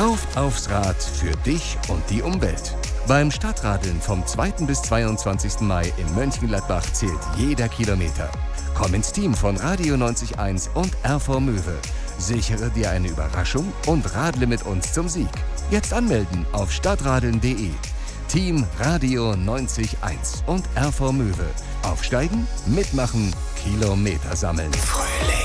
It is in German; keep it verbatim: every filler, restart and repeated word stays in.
Rauf aufs Rad für dich und die Umwelt. Beim Stadtradeln vom zweiten bis zweiundzwanzigsten Mai in Mönchengladbach zählt jeder Kilometer. Komm ins Team von Radio neunzig Komma eins und R V Möwe. Sichere dir eine Überraschung und radle mit uns zum Sieg. Jetzt anmelden auf stadtradeln punkt de. Team Radio neunzig Komma eins und R V Möwe. Aufsteigen, mitmachen, Kilometer sammeln. Fröhlich.